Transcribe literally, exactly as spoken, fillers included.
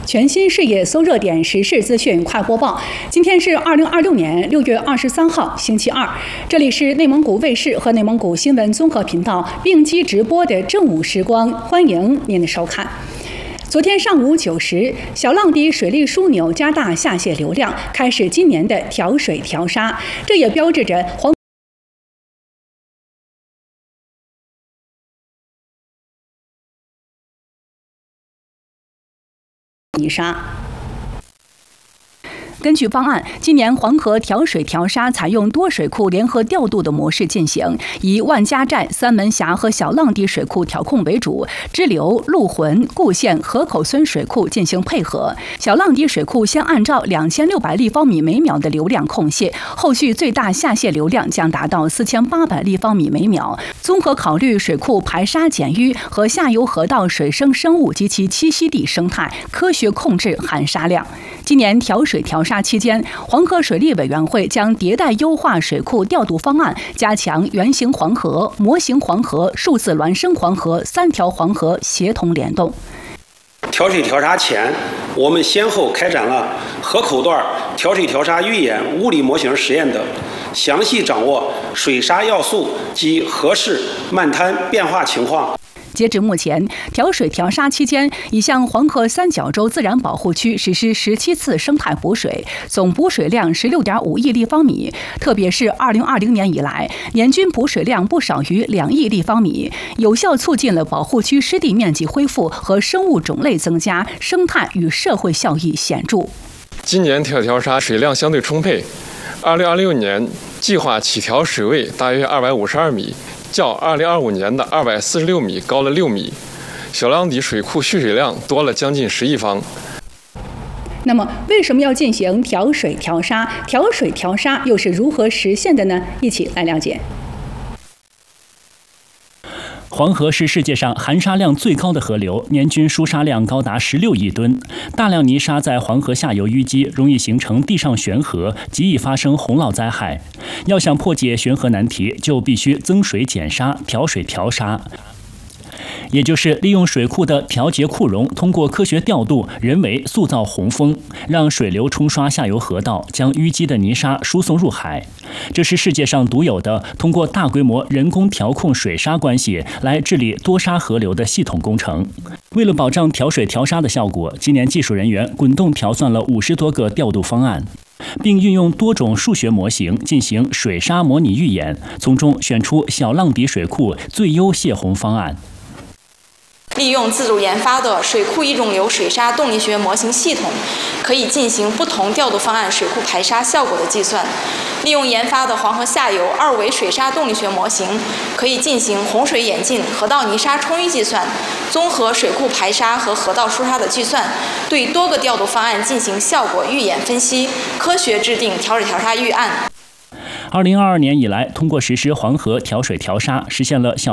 全新视野搜热点时事资讯快播报。今天是二零二六年六月二十三号，星期二。这里是内蒙古卫视和内蒙古新闻综合频道并机直播的正午时光，欢迎您的收看。昨天上午九时，小浪底水利枢纽加大下泄流量，开始今年的调水调沙，这也标志着黄。 泥沙。根据方案，今年黄河调水调沙采用多水库联合调度的模式进行，以万家寨、三门峡和小浪底水库调控为主，支流、陆浑、固县、河口村水库进行配合。小浪底水库先按照两千六百立方米每秒的流量控泄，后续最大下泄流量将达到四千八百立方米每秒。综合考虑水库排沙减淤和下游河道水生生物及其栖息地生态，科学控制含沙量。今年调水调沙 期间，黄河水利委员会将迭代优化水库调度方案，加强原型黄河、模型黄河、数字孪生黄河三条黄河协同联动。 调水调沙前，我们先后开展了河口段调水调沙预演物理模型实验等，详细掌握水沙要素及河势漫滩变化情况。 截至目前，调水调沙期间，已向黄河三角洲自然保护区实施十七次生态补水，总补水量十六点五亿立方米。特别是二零二零年以来，年均补水量不少于两亿立方米，有效促进了保护区湿地面积恢复和生物种类增加，生态与社会效益显著。 今年调调沙水量相对充沛，二零二六年计划起调水位大约二百五十二米。 较二零二五年的二百四十六米高了六米，小浪底水库蓄水量多了将近十亿方。 那么，为什么要进行调水调沙？调水调沙又是如何实现的呢？一起来了解。 黄河是世界上含沙量最高的河流，年均输沙量高达十六亿吨。大量泥沙在黄河下游淤积，容易形成地上悬河，极易发生洪涝灾害。要想破解悬河难题，就必须增水减沙、调水调沙。 也就是利用水库的调节库容，通过科学调度，人为塑造洪峰，让水流冲刷下游河道，将淤积的泥沙输送入海。这是世界上独有的通过大规模人工调控水沙关系来治理多沙河流的系统工程。为了保障调水调沙的效果，今年技术人员滚动调算了五十多个调度方案，并运用多种数学模型进行水沙模拟预演，从中选出小浪底水库最优泄洪方案。 利用自主研发的水库一种流水沙动力学模型系统，可以进行不同调度方案水库排沙效果的计算。利用研发的黄河下游二维水沙动力学模型，可以进行洪水演进、河道泥沙充淤计算，综合水库排沙和河道疏沙的计算，对多个调度方案进行效果预演分析，科学制定调水调沙预案。 二零二二年以来，通过实施黄河调水调沙，实现了小